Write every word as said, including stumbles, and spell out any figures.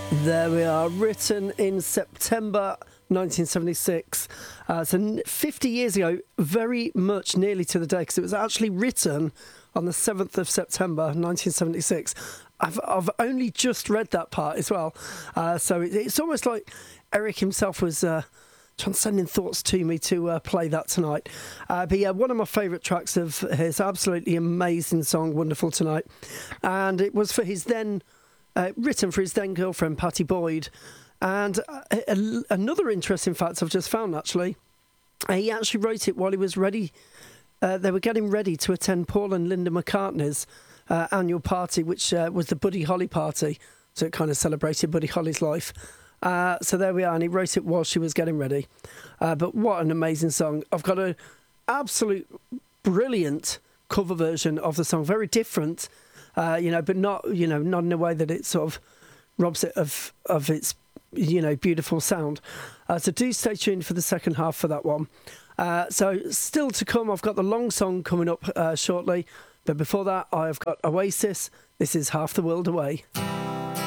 There we are, written in September nineteen seventy-six. Uh, so fifty years ago, very much nearly to the day, because it was actually written on the seventh of September nineteen seventy-six. I've, I've only just read that part as well. Uh, so it, it's almost like Eric himself was uh, transcending thoughts to me to uh, play that tonight. Uh, but yeah, one of my favourite tracks of his, absolutely amazing song, Wonderful Tonight. And it was for his then, uh, written for his then girlfriend, Pattie Boyd. And uh, a, another interesting fact I've just found, actually, he actually wrote it while he was ready. Uh, they were getting ready to attend Paul and Linda McCartney's uh, annual party, which uh, was the Buddy Holly party. So it kind of celebrated Buddy Holly's life. Uh, so there we are, and he wrote it while she was getting ready. Uh, but what an amazing song. I've got an absolute brilliant cover version of the song. Very different, uh, you know, but not, you know, not in a way that it sort of robs it of, of its, you know, beautiful sound. Uh, so do stay tuned for the second half for that one. Uh, so still to come, I've got the long song coming up uh, shortly. But before that, I've got Oasis. This is Half the World Away.